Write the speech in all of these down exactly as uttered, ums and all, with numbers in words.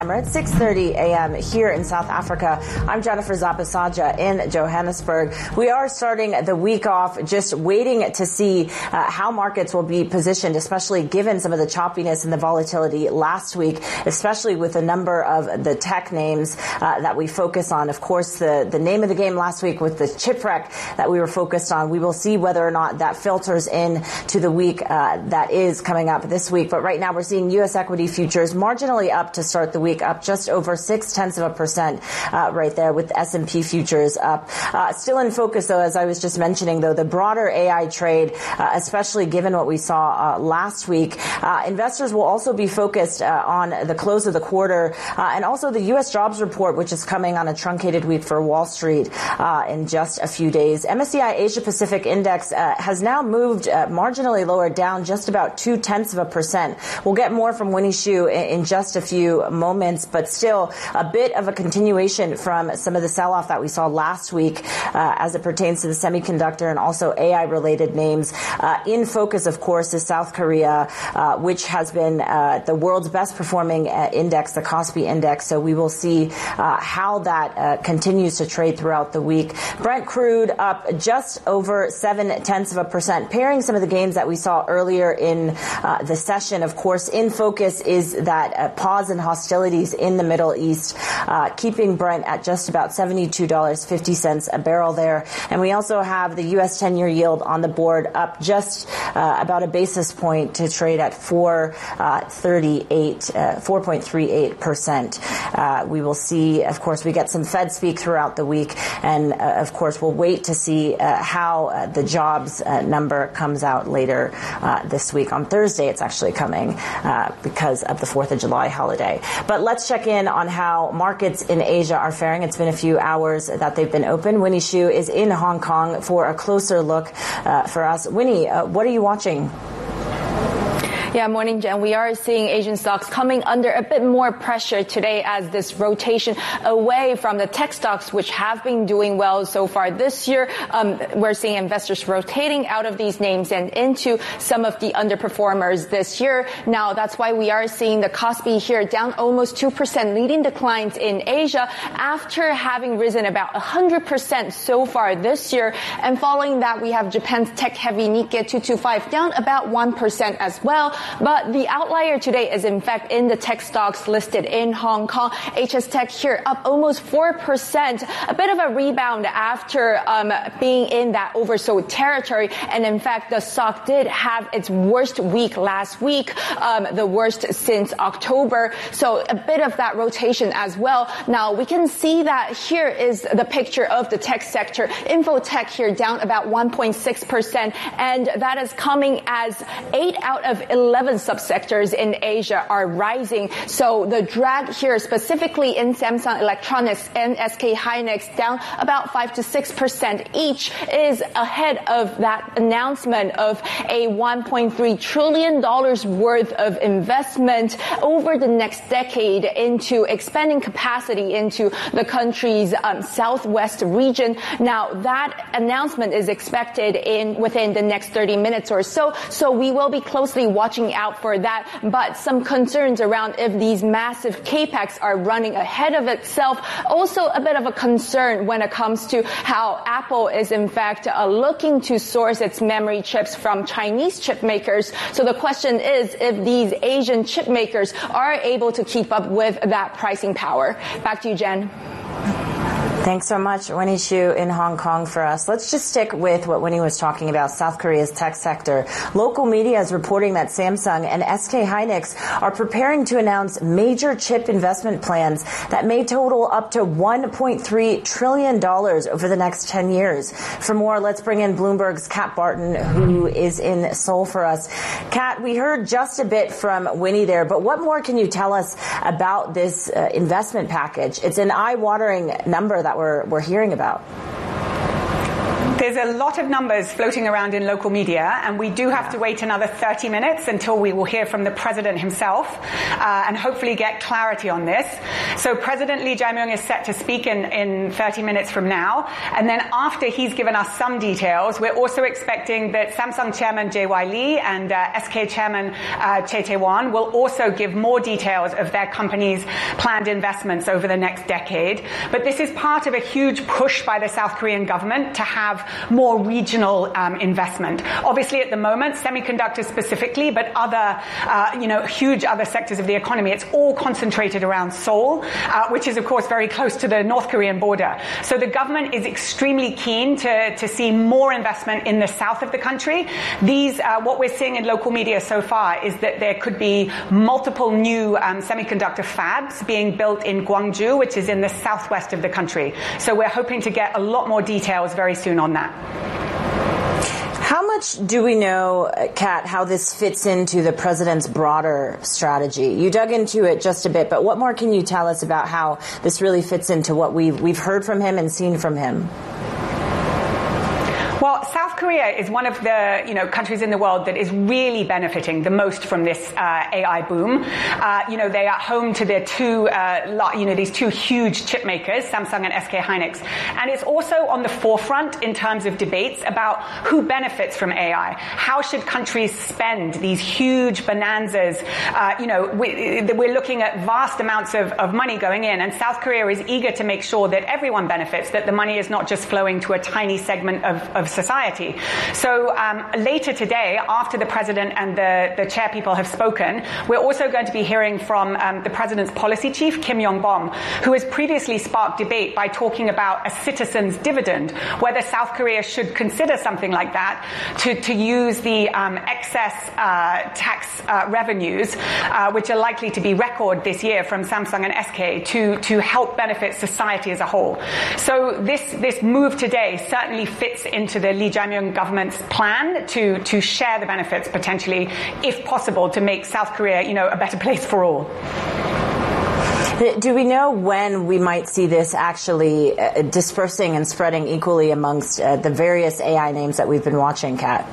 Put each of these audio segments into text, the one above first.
We're at six thirty a.m. here in South Africa. I'm Jennifer Zapasaja in Johannesburg. We are starting the week off just waiting to see uh, how markets will be positioned, especially given some of the choppiness and the volatility last week, especially with a number of the tech names uh, that we focus on. Of course, the, the name of the game last week with the chip wreck that we were focused on. We will see whether or not that filters in to the week uh, that is coming up this week. But right now we're seeing U S equity futures marginally up to start the week, up just over six tenths of a percent uh, right there, with S and P futures up. Uh, still in focus, though, as I was just mentioning, though, the broader A I trade, uh, especially given what we saw uh, last week. Uh, investors will also be focused uh, on the close of the quarter uh, and also the U S jobs report, which is coming on a truncated week for Wall Street uh, in just a few days. M S C I Asia Pacific Index uh, has now moved uh, marginally lower, down just about two tenths of a percent. We'll get more from Winnie Xu in, in just a few moments, but still a bit of a continuation from some of the sell-off that we saw last week uh, as it pertains to the semiconductor and also A I-related names. Uh, in focus, of course, is South Korea, uh, which has been uh, the world's best-performing uh, index, the Kospi index. So we will see uh, how that uh, continues to trade throughout the week. Brent crude up just over seven tenths of a percent, pairing some of the gains that we saw earlier in uh, the session. Of course, in focus is that uh, pause in hostilities in the Middle East, uh, keeping Brent at just about seventy-two dollars and fifty cents a barrel there. And we also have the U S ten-year yield on the board up just uh, about a basis point to trade at four thirty-eight, uh, four point three eight percent. Uh, we will see, of course, we get some Fed speak throughout the week. And, uh, of course, we'll wait to see uh, how uh, the jobs uh, number comes out later uh, this week. On Thursday, it's actually coming uh, because of the fourth of July holiday. But let's check in on how markets in Asia are faring. It's been a few hours that they've been open. Winnie Xu is in Hong Kong for a closer look uh, for us. Winnie, uh, what are you watching? Yeah, morning, Jen. We are seeing Asian stocks coming under a bit more pressure today as this rotation away from the tech stocks, which have been doing well so far this year. Um, we're seeing investors rotating out of these names and into some of the underperformers this year. Now, that's why we are seeing the Kospi here down almost two percent, leading declines in Asia after having risen about one hundred percent so far this year. And following that, we have Japan's tech-heavy Nikkei two twenty-five down about one percent as well. But the outlier today is, in fact, in the tech stocks listed in Hong Kong. H S Tech here up almost four percent, a bit of a rebound after um, being in that oversold territory. And, in fact, the stock did have its worst week last week, um, the worst since October. So a bit of that rotation as well. Now, we can see that here is the picture of the tech sector. Infotech here down about one point six percent. And that is coming as eight out of eleven subsectors in Asia are rising. So the drag here specifically in Samsung Electronics and S K Hynix down about five to six percent each is ahead of that announcement of a one point three trillion dollars worth of investment over the next decade into expanding capacity into the country's um, southwest region. Now that announcement is expected in within the next thirty minutes or so. So we will be closely watching out for that, but some concerns around if these massive capex are running ahead of itself. Also a bit of a concern when it comes to how Apple is in fact uh, looking to source its memory chips from Chinese chip makers. So the question is if these Asian chip makers are able to keep up with that pricing power. Back to you, Jen. Thanks so much, Winnie Xu in Hong Kong for us. Let's just stick with what Winnie was talking about, South Korea's tech sector. Local media is reporting that Samsung and S K Hynix are preparing to announce major chip investment plans that may total up to one point three trillion dollars over the next ten years. For more, let's bring in Bloomberg's Kat Barton, who is in Seoul for us. Kat, we heard just a bit from Winnie there, but what more can you tell us about this uh, investment package? It's an eye-watering number that we're, we're hearing about. There's a lot of numbers floating around in local media, and we do have yeah. to wait another thirty minutes until we will hear from the president himself uh, and hopefully get clarity on this. So President Lee Jae-myung is set to speak in, in thirty minutes from now, and then after he's given us some details, we're also expecting that Samsung chairman J Y Lee and uh, S K chairman uh, Choi Tae-won will also give more details of their company's planned investments over the next decade. But this is part of a huge push by the South Korean government to have more regional um, investment. Obviously, at the moment, semiconductors specifically, but other, uh, you know, huge other sectors of the economy, it's all concentrated around Seoul, uh, which is, of course, very close to the North Korean border. So the government is extremely keen to, to see more investment in the south of the country. These, uh, what we're seeing in local media so far is that there could be multiple new um, semiconductor fabs being built in Gwangju, which is in the southwest of the country. So we're hoping to get a lot more details very soon on that. How much do we know, Kat, how this fits into the president's broader strategy? You dug into it just a bit, but what more can you tell us about how this really fits into what we've, we've heard from him and seen from him? Well, South Korea is one of the, you know, countries in the world that is really benefiting the most from this uh, A I boom. Uh, you know, they are home to their two, uh, you know, these two huge chip makers, Samsung and S K Hynix. And it's also on the forefront in terms of debates about who benefits from A I. How should countries spend these huge bonanzas? Uh, you know, we, we're looking at vast amounts of, of money going in, and South Korea is eager to make sure that everyone benefits, that the money is not just flowing to a tiny segment of, of society. So um, later today, after the president and the, the chair people have spoken, we're also going to be hearing from um, the president's policy chief, Kim Yong-bom, who has previously sparked debate by talking about a citizen's dividend, whether South Korea should consider something like that to, to use the um, excess uh, tax uh, revenues, uh, which are likely to be record this year from Samsung and S K, to, to help benefit society as a whole. So this, this move today certainly fits into the Lee Jae-myung government's plan to, to share the benefits potentially, if possible, to make South Korea, you know, a better place for all. Do we know when we might see this actually uh, dispersing and spreading equally amongst uh, the various A I names that we've been watching, Kat?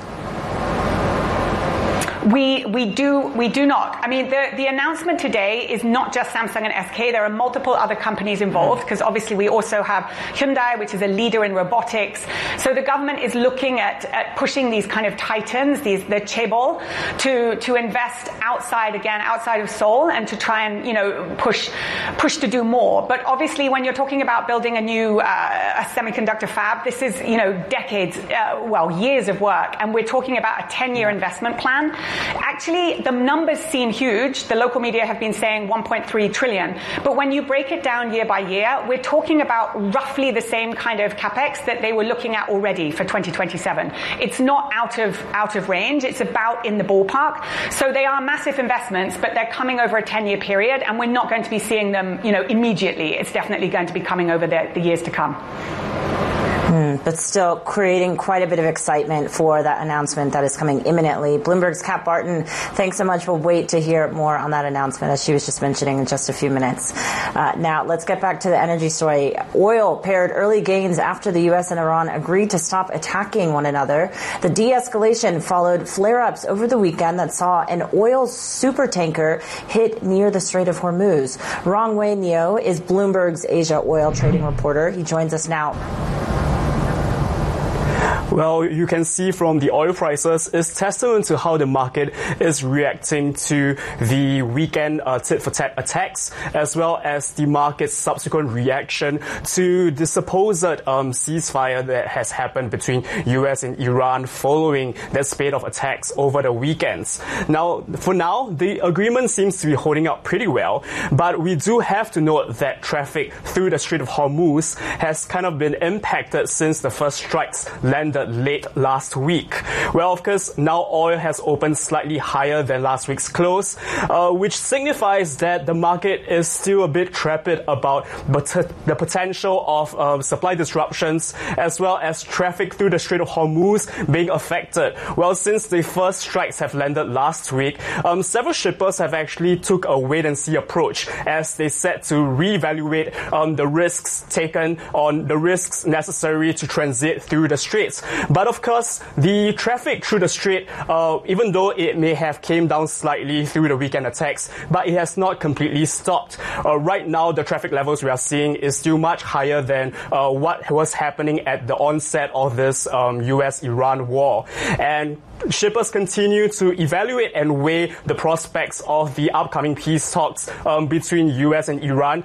We we do we do not. I mean, the the announcement today is not just Samsung and S K. There are multiple other companies involved, because obviously we also have Hyundai, which is a leader in robotics. So the government is looking at, at pushing these kind of titans, these the chaebol, to to invest outside again, outside of Seoul, and to try and, you know, push push to do more. But obviously, when you're talking about building a new uh, a semiconductor fab, this is, you know, decades, uh, well, years of work, and we're talking about a ten-year investment plan. Actually, the numbers seem huge. The local media have been saying one point three trillion. But when you break it down year by year, we're talking about roughly the same kind of capex that they were looking at already for twenty twenty-seven. It's not out of out of range. It's about in the ballpark. So they are massive investments, but they're coming over a ten-year period, and we're not going to be seeing them, you know, immediately. It's definitely going to be coming over the, the years to come. Mm, but still creating quite a bit of excitement for that announcement that is coming imminently. Bloomberg's Kat Barton, thanks so much. We'll wait to hear more on that announcement, as she was just mentioning, in just a few minutes. Uh, now, let's get back to the energy story. Oil paired early gains after the U S and Iran agreed to stop attacking one another. The de-escalation followed flare-ups over the weekend that saw an oil supertanker hit near the Strait of Hormuz. Rong-Wei Neo is Bloomberg's Asia oil trading reporter. He joins us now. Well, you can see from the oil prices is testament to how the market is reacting to the weekend uh, tit-for-tat attacks, as well as the market's subsequent reaction to the supposed um, ceasefire that has happened between U S and Iran following that spate of attacks over the weekends. Now, for now, the agreement seems to be holding up pretty well, but we do have to note that traffic through the Strait of Hormuz has kind of been impacted since the first strikes landed late last week. Well, of course, now oil has opened slightly higher than last week's close, uh, which signifies that the market is still a bit trepid about the potential of uh, supply disruptions, as well as traffic through the Strait of Hormuz being affected. Well, since the first strikes have landed last week, um, several shippers have actually took a wait-and-see approach as they set to reevaluate um, the risks taken on the risks necessary to transit through the straits. But of course, the traffic through the Strait, uh, even though it may have came down slightly through the weekend attacks, but it has not completely stopped. Uh, right now, the traffic levels we are seeing is still much higher than uh, what was happening at the onset of this um, U S Iran war. And shippers continue to evaluate and weigh the prospects of the upcoming peace talks um, between U S and Iran.